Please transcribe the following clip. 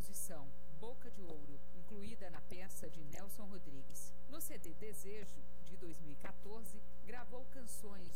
composição Boca de Ouro, incluída na peça de Nelson Rodrigues. No CD Desejo, de 2014, gravou canções